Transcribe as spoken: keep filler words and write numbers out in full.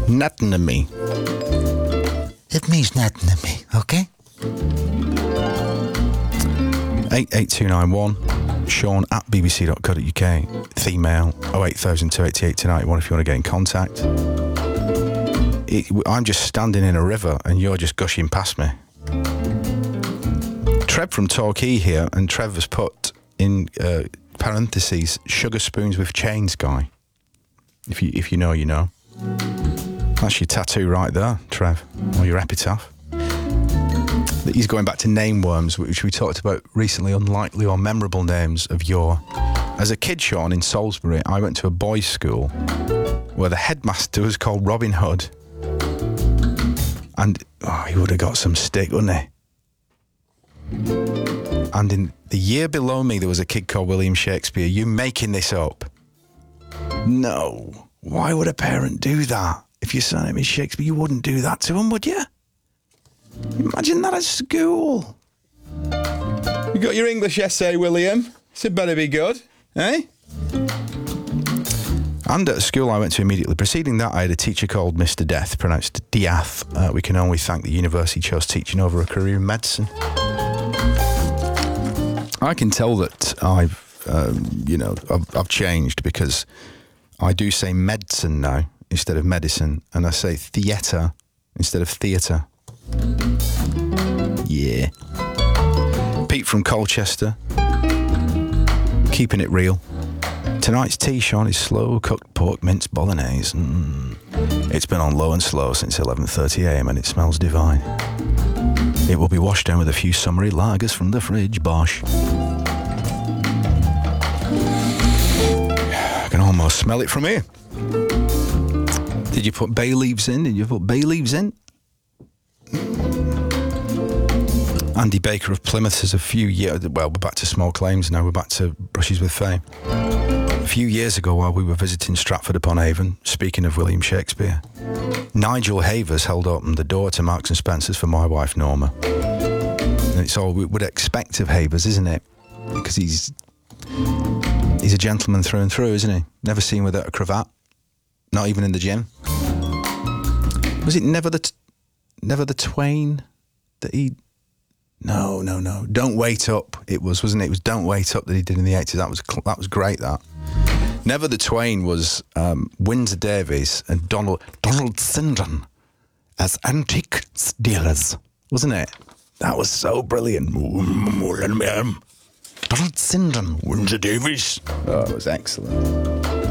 Nothing to me. It means nothing to me, okay? eight eight two nine one, Sean at b b c dot co dot u k, theme mail oh eight thousand two eight eight two nine one if you want to get in contact. It, I'm just standing in a river and you're just gushing past me. Trev from Torquay here, and Trev has put in uh, parentheses, sugar spoons with chains guy. If you if you know, you know. That's your tattoo right there, Trev, or your epitaph. He's going back to name worms, which we talked about recently, unlikely or memorable names of your... As a kid, Sean, in Salisbury, I went to a boys' school where the headmaster was called Robin Hood. And oh, he would have got some stick, wouldn't he? And in the year below me, there was a kid called William Shakespeare. You making this up? No. Why would a parent do that? If your surname is Shakespeare, you wouldn't do that to him, would you? Imagine that at school. You got your English essay, William. So it better be good, eh? And at school I went to immediately preceding that, I had a teacher called Mister Death, pronounced Diath. Uh, we can only thank the university chose teaching over a career in medicine. I can tell that I've, um, you know, I've, I've changed because I do say medicine now instead of medicine, and I say theatre instead of theatre. Yeah. Pete from Colchester, keeping it real. Tonight's tea, Sean, is slow-cooked pork mince bolognese. Mm. It's been on low and slow since eleven thirty a m and it smells divine. It will be washed down with a few summery lagers from the fridge, bosh. I can almost smell it from here. Did you put bay leaves in? Did you put bay leaves in? Andy Baker of Plymouth says a few years... Well, we're back to small claims now. We're back to brushes with fame. A few years ago, while we were visiting Stratford-upon-Avon, speaking of William Shakespeare, Nigel Havers held open the door to Marks and Spencer's for my wife, Norma. And it's all we would expect of Havers, isn't it? Because he's... He's a gentleman through and through, isn't he? Never seen without a cravat. Not even in the gym. Was it never the... T- never the twain that he... No, no, no. Don't Wait Up. It was, wasn't it? It was Don't Wait Up that he did in the eighties. That was that was great, that. Never the Twain was um, Windsor Davies and Donald Donald Sindon as antique dealers, wasn't it? That was so brilliant. Donald Sindon, Windsor Davies. Oh, it was excellent.